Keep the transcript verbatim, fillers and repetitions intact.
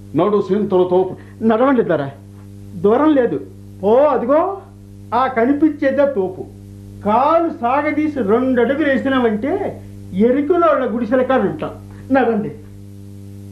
నడు సింతల తోపు. నడవండి ధర, దూరం లేదు. ఓ అదిగో ఆ కనిపించేదే తోపు. కాలు సాగదీసి రెండు అడుగులు వేసినామంటే ఎరుకులో గుడిసెల కాడ ఉంటాం. నడండి.